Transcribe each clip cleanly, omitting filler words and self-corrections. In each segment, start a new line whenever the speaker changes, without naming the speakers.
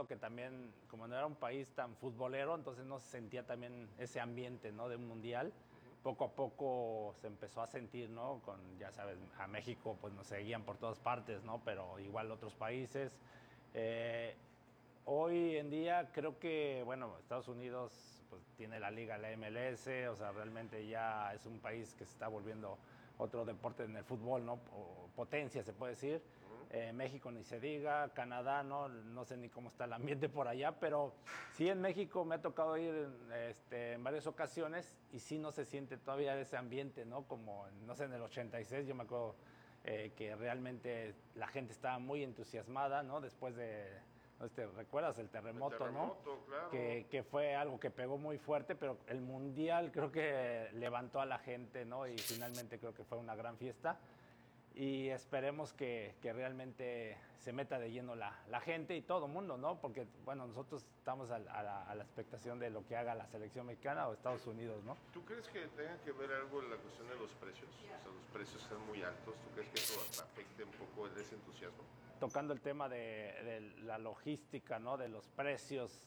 que también, como no era un país tan futbolero, entonces no se sentía también ese ambiente, ¿no? De un mundial. Poco a poco se empezó a sentir, ¿no? Con, ya sabes, a México pues nos seguían por todas partes, ¿no? Pero igual otros países. Eh, Hoy en día creo que, bueno, Estados Unidos pues tiene la liga, la MLS, o sea, realmente ya es un país que se está volviendo otro deporte en el fútbol, ¿no? O potencia, se puede decir. México ni se diga, Canadá, no sé ni cómo está el ambiente por allá, pero sí en México me ha tocado ir en varias ocasiones y sí no se siente todavía ese ambiente, ¿no? Como, no sé, en el 86 yo me acuerdo que realmente la gente estaba muy entusiasmada, ¿no? Después de, no sé, ¿te recuerdas el terremoto, ¿no?
Claro.
Que fue algo que pegó muy fuerte, pero el Mundial creo que levantó a la gente, ¿no? Y finalmente creo que fue una gran fiesta. Y esperemos que realmente se meta de lleno la gente y todo el mundo, ¿no? Porque, bueno, nosotros estamos a la expectación de lo que haga la selección mexicana o Estados Unidos, ¿no?
¿Tú crees que tenga que ver algo en la cuestión de los precios? O sea, los precios están muy altos. ¿Tú crees que eso afecte un poco ese entusiasmo?
Tocando el tema de la logística, ¿no? De los precios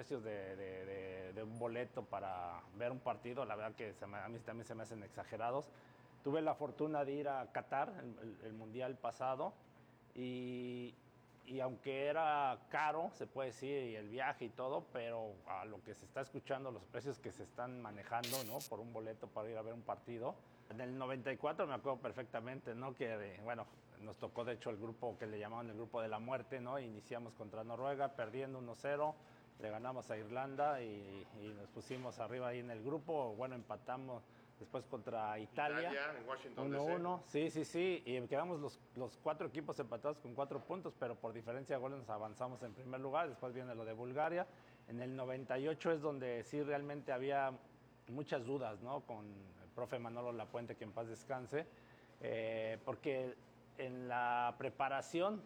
de un boleto para ver un partido, la verdad que a mí también se me hacen exagerados. Tuve la fortuna de ir a Qatar, el mundial pasado, y, y aunque era caro, se puede decir, y el viaje y todo, pero a lo que se está escuchando, los precios que se están manejando, ¿no? Por un boleto para ir a ver un partido. En el 94 me acuerdo perfectamente, ¿no? Que, bueno, nos tocó de hecho el grupo que le llamaban el grupo de la muerte, ¿no? Iniciamos contra Noruega, perdiendo 1-0, le ganamos a Irlanda y nos pusimos arriba ahí en el grupo, bueno, empatamos después contra Italia,
En Washington,
1-1, sí, y quedamos los cuatro equipos empatados con 4 puntos, pero por diferencia de goles nos avanzamos en primer lugar, después viene lo de Bulgaria. En el 98 es donde sí realmente había muchas dudas, ¿no? Con el profe Manolo Lapuente, que en paz descanse, porque en la preparación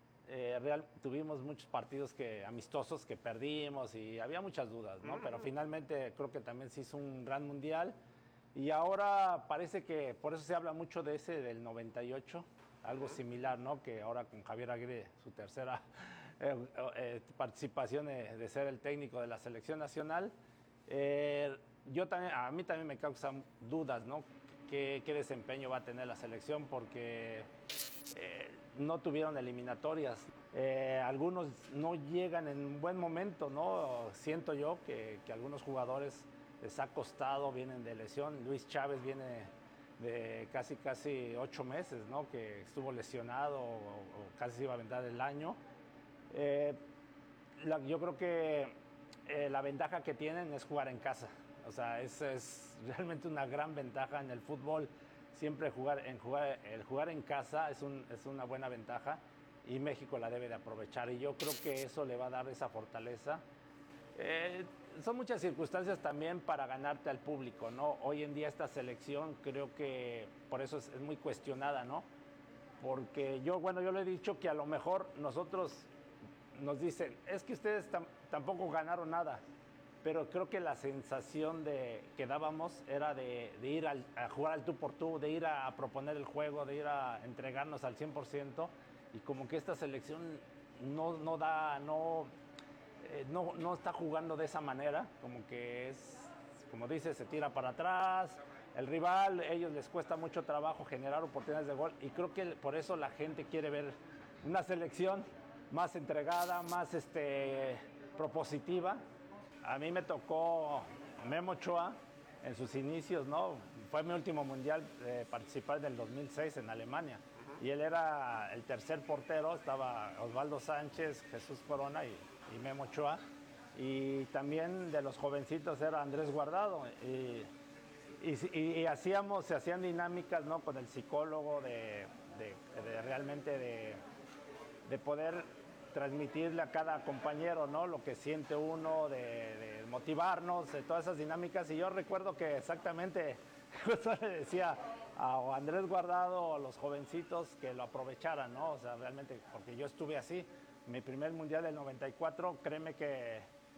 tuvimos muchos partidos amistosos que perdimos y había muchas dudas, ¿no? Pero finalmente creo que también se hizo un gran mundial y ahora parece que, por eso se habla mucho de ese del 98, algo similar, ¿no? Que ahora con Javier Aguirre, su tercera participación de ser el técnico de la selección nacional, a mí también me causan dudas, ¿no? ¿Qué desempeño va a tener la selección? Porque no tuvieron eliminatorias. Algunos no llegan en un buen momento, ¿no? Siento yo que algunos jugadores les ha costado, vienen de lesión. Luis Chávez viene de casi 8 meses, ¿no? Que estuvo lesionado o casi se iba a aventar el año. Yo creo que la ventaja que tienen es jugar en casa. O sea, es realmente una gran ventaja en el fútbol. Siempre el jugar en casa es una buena ventaja y México la debe de aprovechar. Y yo creo que eso le va a dar esa fortaleza. Son muchas circunstancias también para ganarte al público, ¿no? Hoy en día esta selección creo que por eso es muy cuestionada, ¿no? Porque yo le he dicho que a lo mejor nosotros nos dicen, es que ustedes tampoco ganaron nada, pero creo que la sensación que dábamos era de ir a jugar al tú por tú, de ir a proponer el juego, de ir a entregarnos al 100%, y como que esta selección no está jugando de esa manera, como que como dices, se tira para atrás, el rival, ellos les cuesta mucho trabajo generar oportunidades de gol, y creo que por eso la gente quiere ver una selección más entregada, más propositiva. A mí me tocó Memo Ochoa en sus inicios, ¿no? Fue mi último mundial participar del 2006 en Alemania. Y él era el tercer portero, estaba Osvaldo Sánchez, Jesús Corona y Memo Ochoa. Y también de los jovencitos era Andrés Guardado. Y se hacían dinámicas, ¿no? Con el psicólogo de realmente de poder transmitirle a cada compañero, ¿no? Lo que siente uno, de motivarnos, de todas esas dinámicas. Y yo recuerdo que exactamente justo le decía a Andrés Guardado o a los jovencitos que lo aprovecharan, ¿no? O sea, realmente, porque yo estuve así. Mi primer mundial del 94, créeme que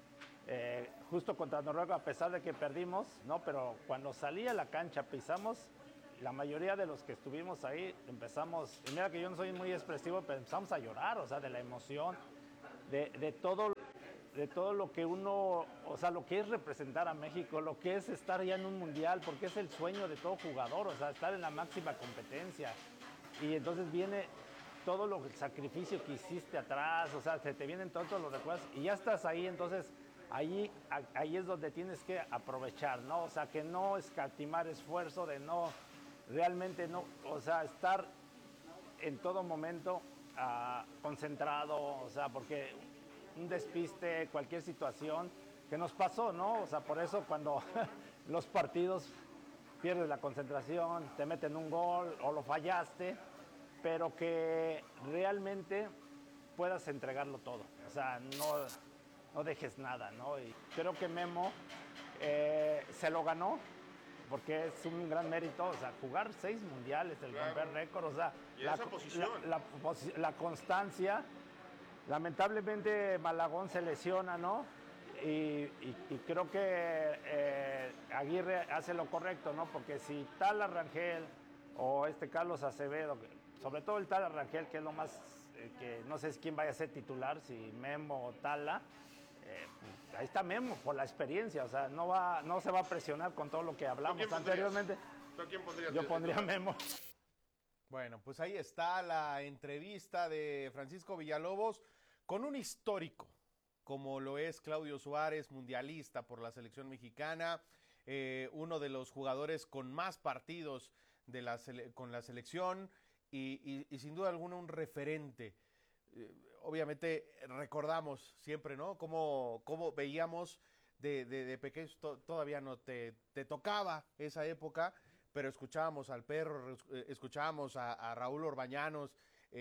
justo contra Noruega, a pesar de que perdimos, ¿no? Pero cuando salí a la cancha, pisamos, la mayoría de los que estuvimos ahí empezamos, y mira que yo no soy muy expresivo, pero empezamos a llorar, o sea, de la emoción, de todo de todo lo que uno, o sea, lo que es representar a México, lo que es estar ya en un mundial, porque es el sueño de todo jugador, o sea, estar en la máxima competencia. Y entonces viene todo el sacrificio que hiciste atrás, o sea, se te vienen todos los recuerdos y ya estás ahí, entonces ahí es donde tienes que aprovechar, ¿no? O sea, que no escatimar esfuerzo, de no, realmente no, o sea, estar en todo momento concentrado, o sea, porque un despiste, cualquier situación que nos pasó, ¿no? O sea, por eso cuando los partidos pierdes la concentración, te meten un gol o lo fallaste, pero que realmente puedas entregarlo todo, o sea, no dejes nada, ¿no? Y creo que Memo se lo ganó, porque es un gran mérito, o sea, jugar 6 mundiales, el romper récord, o sea, la constancia. Lamentablemente Malagón se lesiona, ¿no? Y creo que Aguirre hace lo correcto, ¿no? Porque si Tala Rangel o Carlos Acevedo, sobre todo el Tala Rangel, que es lo más, que no sé quién vaya a ser titular, si Memo o Tala, ahí está Memo por la experiencia, o sea, no se va a presionar con todo lo que hablamos anteriormente.
¿Tú a quién pondrías?
Yo pondría a Memo.
Bueno, pues ahí está la entrevista de Francisco Villalobos con un histórico, como lo es Claudio Suárez, mundialista por la selección mexicana, uno de los jugadores con más partidos con la selección y sin duda alguna un referente. Obviamente recordamos siempre, ¿no? Cómo veíamos de pequeños, todavía no te tocaba esa época, pero escuchábamos al Perro, escuchábamos a Raúl Orbañanos,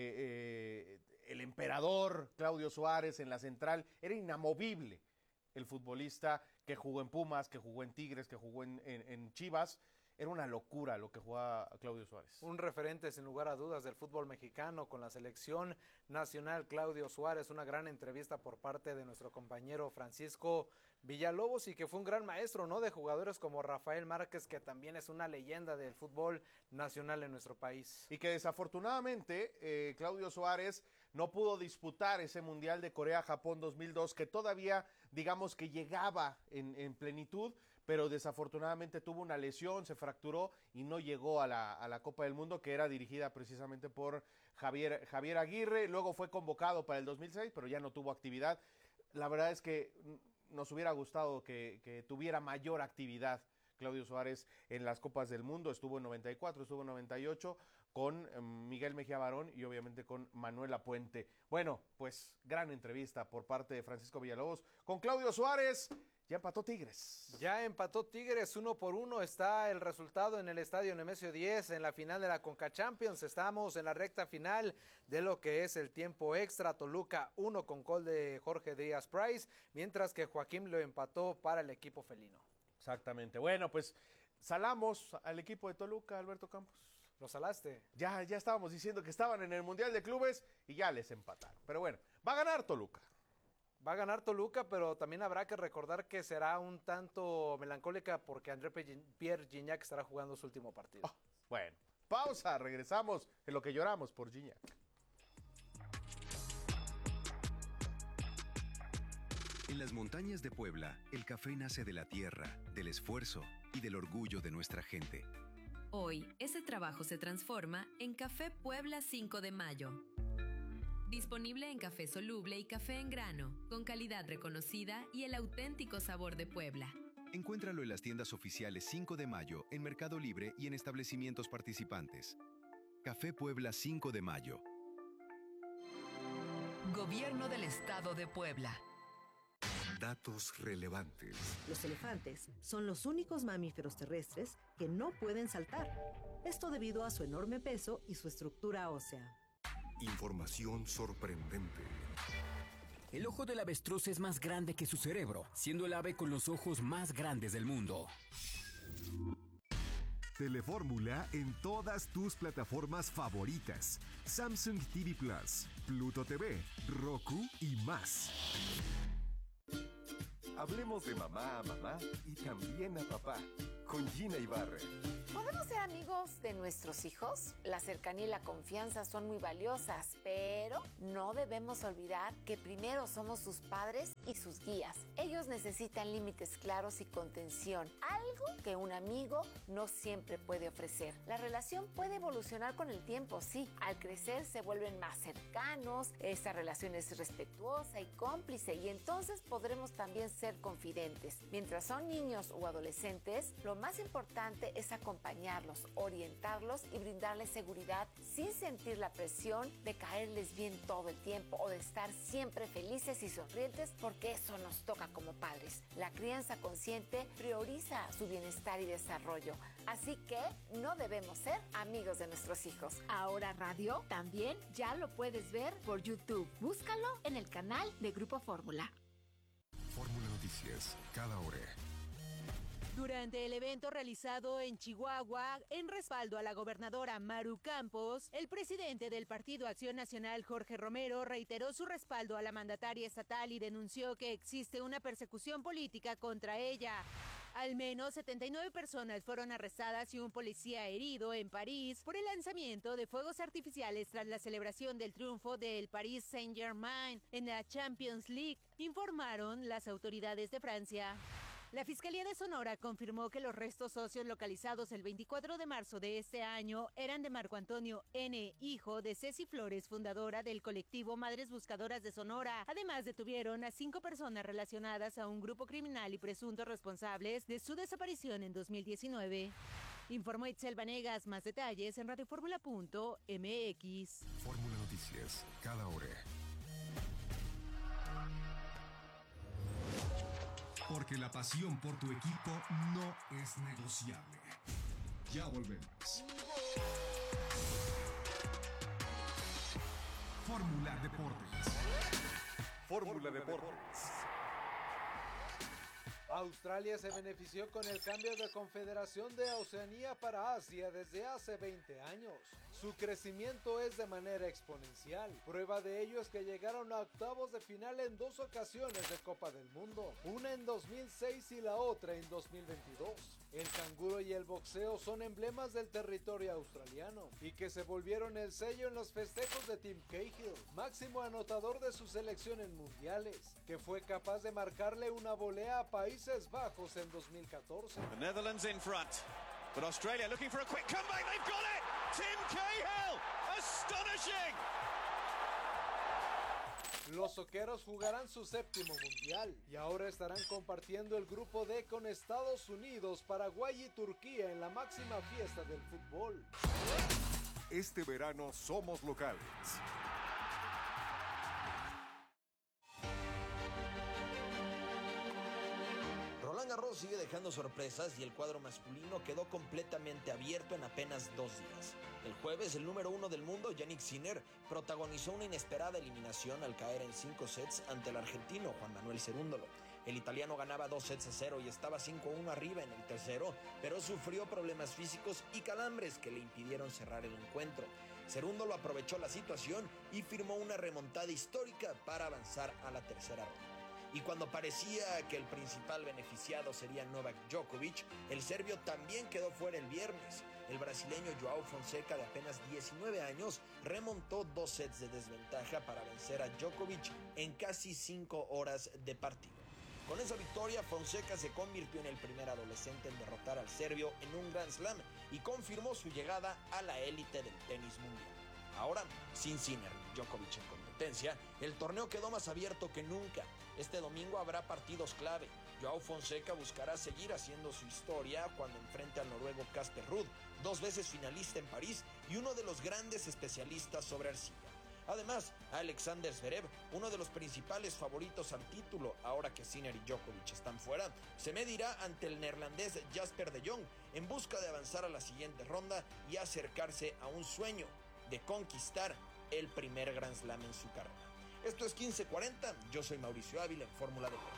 el emperador Claudio Suárez en la central. Era inamovible el futbolista que jugó en Pumas, que jugó en Tigres, que jugó en Chivas. Era una locura lo que jugaba Claudio Suárez.
Un referente sin lugar a dudas del fútbol mexicano con la selección nacional Claudio Suárez. Una gran entrevista por parte de nuestro compañero Francisco Villalobos y que fue un gran maestro, ¿no? De jugadores como Rafael Márquez, que también es una leyenda del fútbol nacional en nuestro país.
Y que desafortunadamente Claudio Suárez no pudo disputar ese Mundial de Corea-Japón 2002, que todavía digamos que llegaba en plenitud, pero desafortunadamente tuvo una lesión, se fracturó y no llegó a la Copa del Mundo, que era dirigida precisamente por Javier Aguirre. Luego fue convocado para el 2006, pero ya no tuvo actividad. La verdad es que nos hubiera gustado que tuviera mayor actividad Claudio Suárez en las Copas del Mundo. Estuvo en 94, estuvo en 98 con Miguel Mejía Barón y obviamente con Manuel Lapuente. Bueno, pues gran entrevista por parte de Francisco Villalobos con Claudio Suárez. Ya empató Tigres.
Ya empató Tigres 1-1. Está el resultado en el estadio Nemesio 10 en la final de la Conca Champions. Estamos en la recta final de lo que es el tiempo extra. Toluca 1 con gol de Jorge Díaz Price, mientras que Joaquín lo empató para el equipo felino.
Exactamente. Bueno, pues salamos al equipo de Toluca, Alberto Campos.
¿Lo salaste?
Ya estábamos diciendo que estaban en el Mundial de Clubes y ya les empataron. Pero bueno, va a ganar Toluca.
Va a ganar Toluca, pero también habrá que recordar que será un tanto melancólica porque André Pierre Gignac estará jugando su último partido.
Oh, bueno, pausa, regresamos en lo que lloramos por Gignac.
En las montañas de Puebla, el café nace de la tierra, del esfuerzo y del orgullo de nuestra gente.
Hoy, ese trabajo se transforma en Café Puebla 5 de Mayo. Disponible en café soluble y café en grano, con calidad reconocida y el auténtico sabor de Puebla.
Encuéntralo en las tiendas oficiales 5 de Mayo, en Mercado Libre y en establecimientos participantes. Café Puebla 5 de Mayo.
Gobierno del Estado de Puebla.
Datos relevantes.
Los elefantes son los únicos mamíferos terrestres que no pueden saltar. Esto debido a su enorme peso y su estructura ósea.
Información sorprendente.
El ojo del avestruz es más grande que su cerebro, siendo el ave con los ojos más grandes del mundo.
Telefórmula en todas tus plataformas favoritas. Samsung TV Plus, Pluto TV, Roku y más. Hablemos de mamá a mamá y también a papá. con Gina Ibarra.
¿Podemos ser amigos de nuestros hijos? La cercanía y la confianza son muy valiosas, pero no debemos olvidar que primero somos sus padres y sus guías. Ellos necesitan límites claros y contención, algo que un amigo no siempre puede ofrecer. La relación puede evolucionar con el tiempo, sí. Al crecer se vuelven más cercanos, esta relación es respetuosa y cómplice, y entonces podremos también ser confidentes. Mientras son niños o adolescentes, lo más importante es acompañarlos, orientarlos y brindarles seguridad sin sentir la presión de caerles bien todo el tiempo o de estar siempre felices y sonrientes, porque eso nos toca como padres. La crianza consciente prioriza su bienestar y desarrollo, así que no debemos ser amigos de nuestros hijos. Ahora Radio también ya lo puedes ver por YouTube. Búscalo en el canal de Grupo Fórmula.
Fórmula Noticias, cada hora.
Durante el evento realizado en Chihuahua, en respaldo a la gobernadora Maru Campos, el presidente del Partido Acción Nacional, Jorge Romero, reiteró su respaldo a la mandataria estatal y denunció que existe una persecución política contra ella. Al menos 79 personas fueron arrestadas y un policía herido en París por el lanzamiento de fuegos artificiales tras la celebración del triunfo del Paris Saint-Germain en la Champions League, informaron las autoridades de Francia. La Fiscalía de Sonora confirmó que los restos óseos localizados el 24 de marzo de este año eran de Marco Antonio N., hijo de Ceci Flores, fundadora del colectivo Madres Buscadoras de Sonora. Además, detuvieron a 5 personas relacionadas a un grupo criminal y presuntos responsables de su desaparición en 2019. Informó Itzel Vanegas. Más detalles en radioformula.mx.
Fórmula Noticias, cada hora. Porque la pasión por tu equipo no es negociable. Ya volvemos. Fórmula Deportes. Fórmula Deportes.
Australia se benefició con el cambio de confederación de Oceanía para Asia desde hace 20 años. Su crecimiento es de manera exponencial. Prueba de ello es que llegaron a octavos de final en 2 ocasiones de Copa del Mundo, una en 2006 y la otra en 2022. El canguro y el boxeo son emblemas del territorio australiano y que se volvieron el sello en los festejos de Tim Cahill, máximo anotador de su selección en mundiales, que fue capaz de marcarle una volea a Países Bajos en 2014.
The Netherlands in front, but Australia looking for a quick comeback. They've got it! Tim Cahill! Astonishing!
Los soqueros jugarán su 7º mundial y ahora estarán compartiendo el grupo D con Estados Unidos, Paraguay y Turquía en la máxima fiesta del fútbol.
Este verano somos locales.
Roland Garros sigue dejando sorpresas y el cuadro masculino quedó completamente abierto en apenas 2 días. El jueves, el número 1 del mundo, Jannik Sinner, protagonizó una inesperada eliminación al caer en 5 sets ante el argentino Juan Manuel Cerúndolo. El italiano ganaba 2-0 y estaba 5-1 arriba en el tercero, pero sufrió problemas físicos y calambres que le impidieron cerrar el encuentro. Cerúndolo aprovechó la situación y firmó una remontada histórica para avanzar a la tercera ronda. Y cuando parecía que el principal beneficiado sería Novak Djokovic, el serbio también quedó fuera el viernes. El brasileño João Fonseca, de apenas 19 años, remontó 2 sets de desventaja para vencer a Djokovic en casi 5 horas de partido. Con esa victoria, Fonseca se convirtió en el primer adolescente en derrotar al serbio en un Grand Slam y confirmó su llegada a la élite del tenis mundial. Ahora, sin Sinner y Djokovic en competencia, el torneo quedó más abierto que nunca. Este domingo habrá partidos clave. João Fonseca buscará seguir haciendo su historia cuando enfrente al noruego Casper Ruud, 2 veces finalista en París y uno de los grandes especialistas sobre arcilla. Además, Alexander Zverev, uno de los principales favoritos al título, ahora que Sinner y Djokovic están fuera, se medirá ante el neerlandés Jasper de Jong en busca de avanzar a la siguiente ronda y acercarse a un sueño de conquistar el primer Grand Slam en su carrera. Esto es 1540, yo soy Mauricio Ávila en Fórmula Deportes.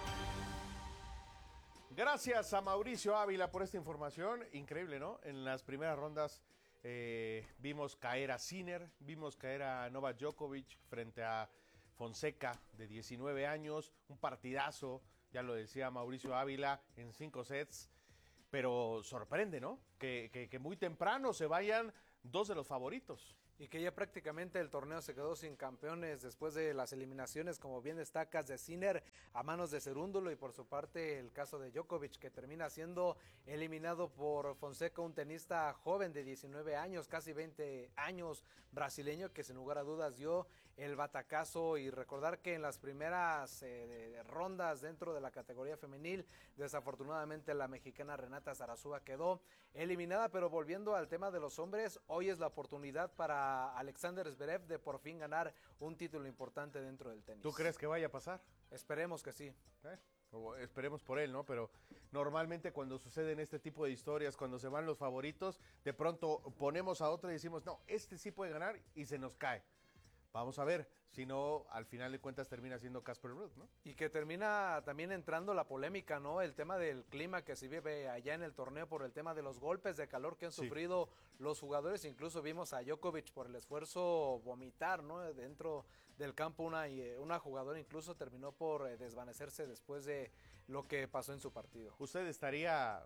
Gracias a Mauricio Ávila por esta información, increíble, ¿no? En las primeras rondas vimos caer a Sinner, vimos caer a Novak Djokovic frente a Fonseca de 19 años, un partidazo, ya lo decía Mauricio Ávila, en 5 sets. pero sorprende, ¿no? Que muy temprano se vayan dos de los favoritos.
Y que ya prácticamente el torneo se quedó sin campeones después de las eliminaciones, como bien destacas, de Sinner a manos de Cerúndulo, y por su parte el caso de Djokovic, que termina siendo eliminado por Fonseca, un tenista joven de 19 años, casi 20 años, brasileño, que sin lugar a dudas dio el batacazo. Y recordar que en las primeras rondas dentro de la categoría femenil, desafortunadamente la mexicana Renata Zarazúa quedó eliminada. Pero volviendo al tema de los hombres, hoy es la oportunidad para Alexander Zverev de por fin ganar un título importante dentro del tenis.
¿Tú crees que vaya a pasar?
Esperemos que sí.
Esperemos por él, ¿no? Pero normalmente cuando suceden este tipo de historias, cuando se van los favoritos, de pronto ponemos a otro y decimos, no, este sí puede ganar, y se nos cae. Vamos a ver, si no, al final de cuentas termina siendo Casper Ruud, ¿no?
Y que termina también entrando la polémica, ¿no? El tema del clima que se vive allá en el torneo por el tema de los golpes de calor que han sufrido los jugadores. Incluso vimos a Djokovic por el esfuerzo vomitar, ¿no? Dentro del campo una jugadora incluso terminó por desvanecerse después de lo que pasó en su partido.
Usted estaría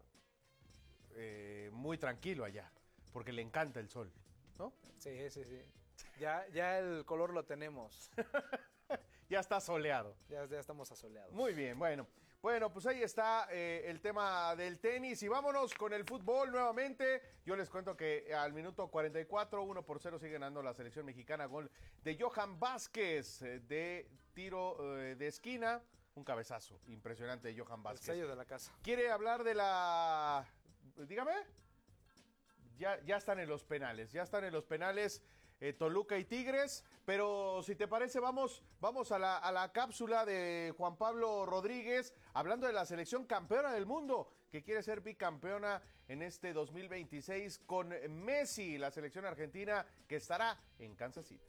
muy tranquilo allá, porque le encanta el sol, ¿no?
Sí. Ya el color lo tenemos.
Ya está soleado.
Ya estamos asoleados.
Muy bien, bueno, pues ahí está el tema del tenis, y vámonos con el fútbol nuevamente. Yo les cuento que al minuto 44, 1-0 sigue ganando la selección mexicana, gol de Johan Vázquez de tiro de esquina, un cabezazo impresionante de Johan Vázquez.
El sello de la casa.
¿Quiere hablar de la...? Dígame. Ya están en los penales, Toluca y Tigres, pero si te parece vamos a la cápsula de Juan Pablo Rodríguez, hablando de la selección campeona del mundo, que quiere ser bicampeona en este 2026 con Messi, la selección argentina que estará en Kansas City.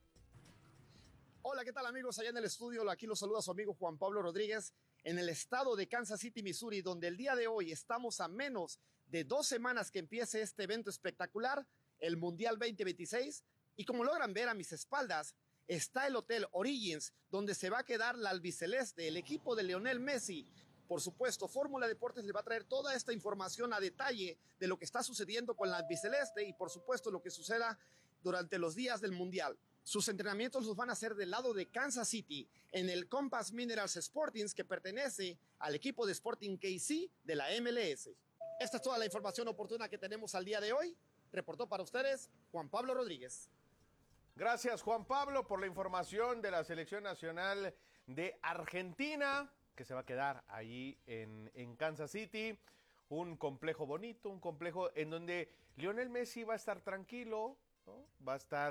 Hola, ¿qué tal amigos? Allá en el estudio, aquí los saluda su amigo Juan Pablo Rodríguez, en el estado de Kansas City, Missouri, donde el día de hoy estamos a menos de 2 semanas que empiece este evento espectacular, el Mundial 2026, y como logran ver a mis espaldas, está el Hotel Origins, donde se va a quedar la albiceleste, el equipo de Lionel Messi. Por supuesto, Fórmula Deportes le va a traer toda esta información a detalle de lo que está sucediendo con la albiceleste y por supuesto lo que suceda durante los días del Mundial. Sus entrenamientos los van a hacer del lado de Kansas City, en el Compass Minerals Sportings, que pertenece al equipo de Sporting KC de la MLS. Esta es toda la información oportuna que tenemos al día de hoy. Reportó para ustedes Juan Pablo Rodríguez.
Gracias, Juan Pablo, por la información de la selección nacional de Argentina, que se va a quedar ahí en Kansas City. Un complejo bonito, un complejo en donde Lionel Messi va a estar tranquilo, ¿no? Va a estar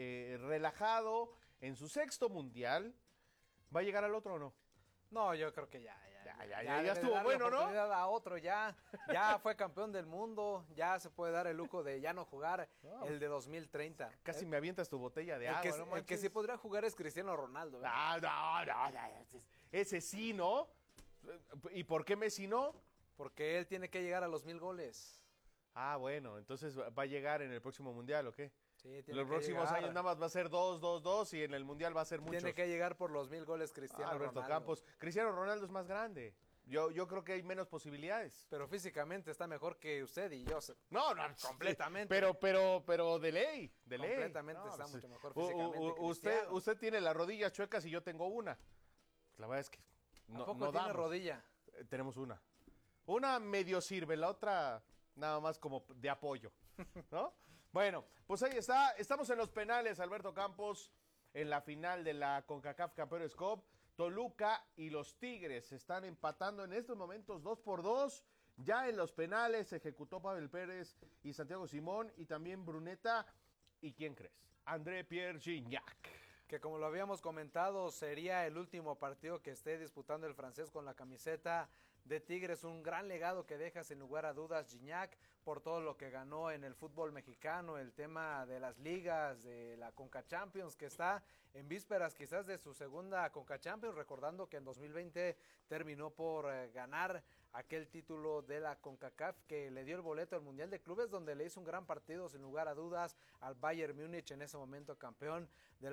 relajado en su 6º mundial. ¿Va a llegar al otro o no?
No, yo creo que ya
estuvo bueno, ¿no?
A otro, ya fue campeón del mundo, ya se puede dar el lujo de ya no jugar el de 2030.
Casi me avientas tu botella de agua,
el que sí podría jugar es Cristiano Ronaldo.
No, ese sí, ¿no? ¿Y por qué Messi no?
Porque él tiene que llegar a los 1000 goles.
Ah, bueno, entonces va a llegar en el próximo mundial, ¿o qué?
Sí,
los próximos años nada más va a ser 2 y en el mundial va a ser muchos.
Tiene que llegar por los 1000 goles Cristiano
Alberto
Ronaldo.
Campos. Cristiano Ronaldo es más grande. Yo creo que hay menos posibilidades.
Pero físicamente está mejor que usted y yo.
No,
completamente.
Pero de ley.
Completamente
no,
está mucho mejor físicamente.
Usted tiene las rodillas chuecas y yo tengo una. La verdad es que
¿A poco tiene rodilla?
Tenemos una. Una medio sirve, la otra nada más como de apoyo, ¿no? Bueno, pues ahí está. Estamos en los penales, Alberto Campos, en la final de la CONCACAF Campeones Cup. Toluca y los Tigres están empatando en estos momentos 2-2. Ya en los penales se ejecutó Pavel Pérez y Santiago Simón y también Bruneta. ¿Y quién crees? André Pierre Gignac.
Que como lo habíamos comentado, sería el último partido que esté disputando el francés con la camiseta de Tigres. Un gran legado que deja sin lugar a dudas Gignac por todo lo que ganó en el fútbol mexicano, el tema de las ligas, de la Conca Champions, que está en vísperas quizás de su segunda Conca Champions, recordando que en 2020 terminó por ganar aquel título de la CONCACAF que le dio el boleto al Mundial de Clubes, donde le hizo un gran partido sin lugar a dudas al Bayern Múnich, en ese momento campeón de la UEFA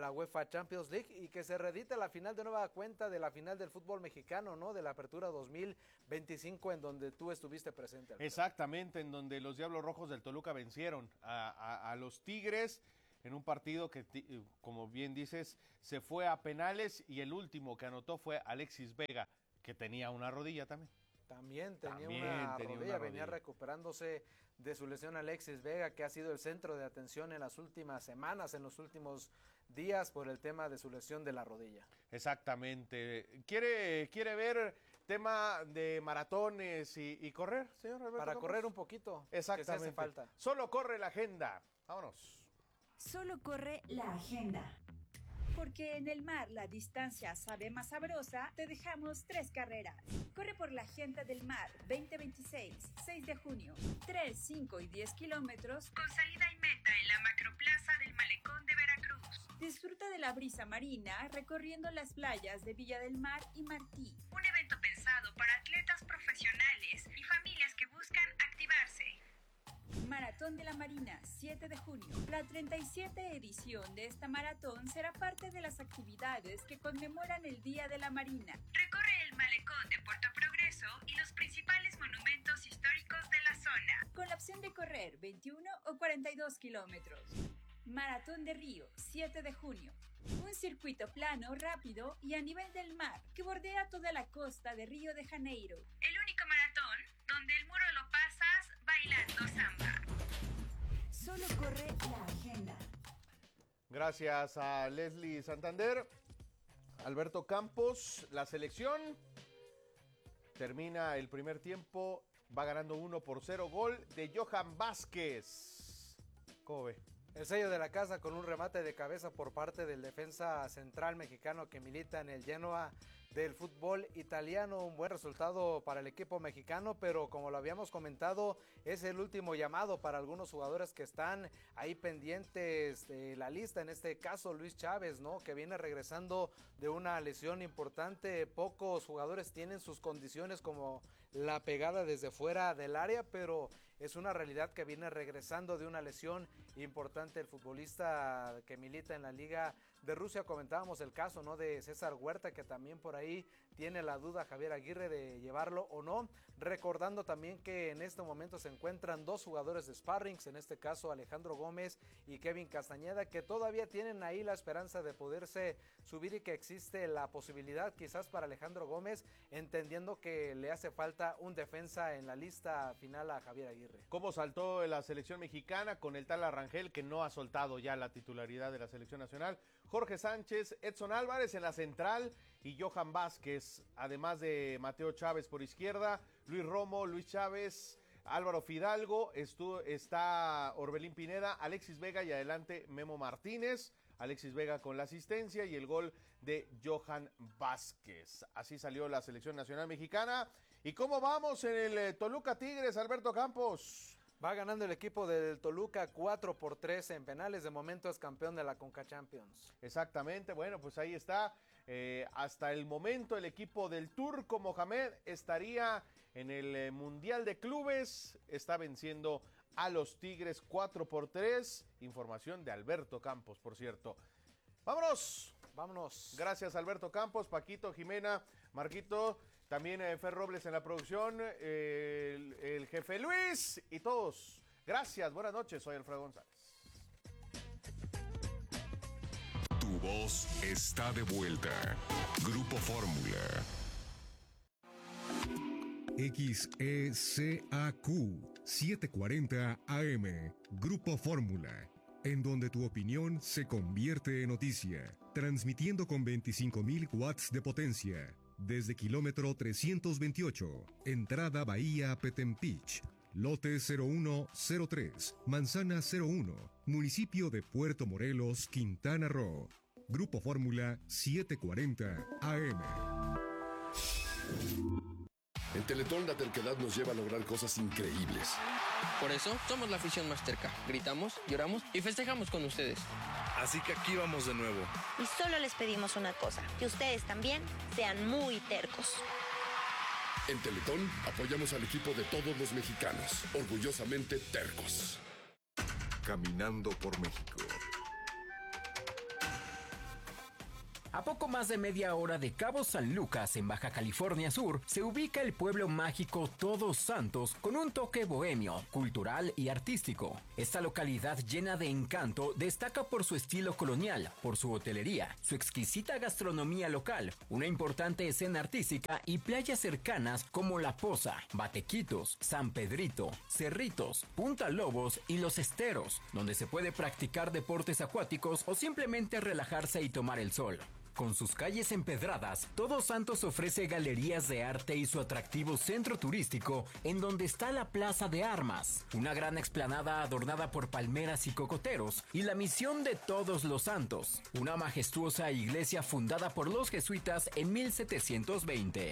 UEFA Champions League y que se reedite la final de nueva cuenta de la final del fútbol mexicano, ¿no? De la Apertura 2025, en donde tú estuviste presente, Alfredo.
Exactamente, en donde los Diablos Rojos del Toluca vencieron a los Tigres en un partido que, como bien dices, se fue a penales, y el último que anotó fue Alexis Vega, que tenía una rodilla también.
También tenía una rodilla, venía recuperándose de su lesión Alexis Vega, que ha sido el centro de atención en las últimas semanas, en los últimos días, por el tema de su lesión de la rodilla.
Exactamente. ¿Quiere ver tema de maratones y correr, señor Alberto
Para
Campos?
correr un poquito,
Exactamente.
que se hace falta.
Solo corre la agenda. Vámonos.
Solo corre la agenda. Porque en el mar la distancia sabe más sabrosa, te dejamos 3 carreras. Corre por la Agenda del Mar 2026, 6 de junio, 3, 5 y 10 kilómetros, con salida y meta en la macroplaza del Malecón de Veracruz. Disfruta de la brisa marina recorriendo las playas de Villa del Mar y Martí. Un evento pensado para atletas profesionales y familias que buscan activarse. Maratón de la Marina, 7 de junio. La 37 edición de esta maratón será parte de las actividades que conmemoran el Día de la Marina. Recorre el malecón de Puerto Progreso y los principales monumentos históricos de la zona, con la opción de correr 21 o 42 kilómetros. Maratón de Río, 7 de junio. Un circuito plano, rápido y a nivel del mar que bordea toda la costa de Río de Janeiro. El único maratón donde el muro lo pasas bailando samba. Solo corre la agenda.
Gracias a Leslie Santander. Alberto Campos, la selección termina el primer tiempo, va ganando 1-0, gol de Johan Vázquez. ¿Cómo ve?
El sello de la casa con un remate de cabeza por parte del defensa central mexicano que milita en el Genoa del fútbol italiano. Un buen resultado para el equipo mexicano, pero como lo habíamos comentado, es el último llamado para algunos jugadores que están ahí pendientes de la lista. En este caso, Luis Chávez, ¿no? Que viene regresando de una lesión importante. Pocos jugadores tienen sus condiciones, como la pegada desde fuera del área, pero es una realidad que viene regresando de una lesión importante el futbolista que milita en la Liga de Rusia. Comentábamos el caso, ¿no?, de César Huerta, que también por ahí tiene la duda Javier Aguirre de llevarlo o no, recordando también que en este momento se encuentran 2 jugadores de sparrings, en este caso Alejandro Gómez y Kevin Castañeda, que todavía tienen ahí la esperanza de poderse subir, y que existe la posibilidad quizás para Alejandro Gómez, entendiendo que le hace falta un defensa en la lista final a Javier Aguirre.
¿Cómo saltó la selección mexicana con el tal Arrangel, que no ha soltado ya la titularidad de la selección nacional? Jorge Sánchez, Edson Álvarez en la central y Johan Vázquez, además de Mateo Chávez por izquierda, Luis Romo, Luis Chávez, Álvaro Fidalgo, está Orbelín Pineda, Alexis Vega y adelante Memo Martínez. Alexis Vega con la asistencia y el gol de Johan Vázquez. Así salió la selección nacional mexicana. ¿Y cómo vamos en el Toluca Tigres, Alberto Campos?
Va ganando el equipo del Toluca 4-3 en penales. De momento es campeón de la Conca Champions.
Exactamente, bueno, pues ahí está. Hasta el momento el equipo del Turco Mohamed estaría en el Mundial de Clubes. Está venciendo a los Tigres 4-3. Información de Alberto Campos, por cierto. ¡Vámonos!
Vámonos.
Gracias, Alberto Campos, Paquito, Jimena, Marquito. También Fer Robles en la producción, el jefe Luis y todos. Gracias, buenas noches, soy Alfredo González.
Tu voz está de vuelta. Grupo Fórmula. XECAQ 740 AM. Grupo Fórmula. En donde tu opinión se convierte en noticia. Transmitiendo con 25,000 watts de potencia. Desde kilómetro 328, entrada Bahía Petempich, lote 0103, manzana 01, municipio de Puerto Morelos, Quintana Roo. Grupo Fórmula 740 AM.
En Teletón la terquedad nos lleva a lograr cosas increíbles.
Por eso somos la afición más terca. Gritamos, lloramos y festejamos con ustedes.
Así que aquí vamos de nuevo.
Y solo les pedimos una cosa, que ustedes también sean muy tercos.
En Teletón apoyamos al equipo de todos los mexicanos, orgullosamente tercos.
Caminando por México.
A poco más de media hora de Cabo San Lucas, en Baja California Sur, se ubica el pueblo mágico Todos Santos con un toque bohemio, cultural y artístico. Esta localidad llena de encanto destaca por su estilo colonial, por su hotelería, su exquisita gastronomía local, una importante escena artística y playas cercanas como La Poza, Batequitos, San Pedrito, Cerritos, Punta Lobos y Los Esteros, donde se puede practicar deportes acuáticos o simplemente relajarse y tomar el sol. Con sus calles empedradas, Todos Santos ofrece galerías de arte y su atractivo centro turístico, en donde está la Plaza de Armas, una gran explanada adornada por palmeras y cocoteros, y la Misión de Todos los Santos, una majestuosa iglesia fundada por los jesuitas en 1720.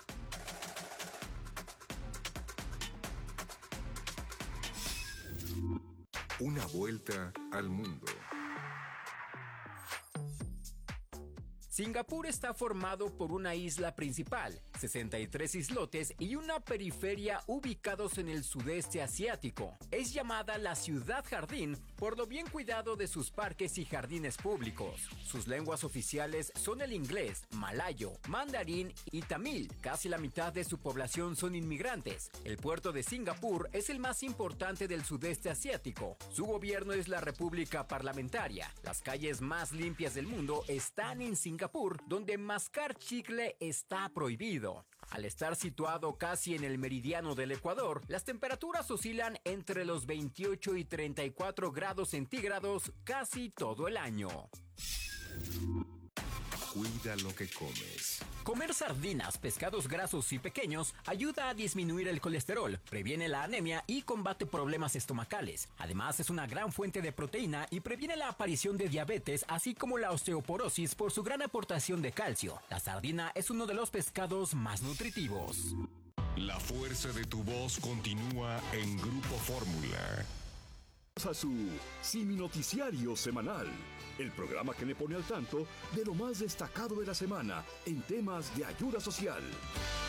Una vuelta al mundo.
Singapur está formado por una isla principal, 63 islotes y una periferia ubicados en el sudeste asiático. Es llamada la ciudad jardín por lo bien cuidado de sus parques y jardines públicos. Sus lenguas oficiales son el inglés, malayo, mandarín y tamil. Casi la mitad de su población son inmigrantes. El puerto de Singapur es el más importante del sudeste asiático. Su gobierno es la República Parlamentaria. Las calles más limpias del mundo están en Singapur, donde mascar chicle está prohibido. Al estar situado casi en el meridiano del Ecuador, las temperaturas oscilan entre los 28 y 34 grados centígrados casi todo el año.
Cuida lo que comes.
Comer sardinas, pescados grasos y pequeños ayuda a disminuir el colesterol, previene la anemia y combate problemas estomacales. Además, es una gran fuente de proteína y previene la aparición de diabetes, así como la osteoporosis por su gran aportación de calcio. La sardina es uno de los pescados más nutritivos.
La fuerza de tu voz continúa en Grupo Fórmula.
A su Simi Noticiario Semanal, el programa que le pone al tanto de lo más destacado de la semana en temas de ayuda social.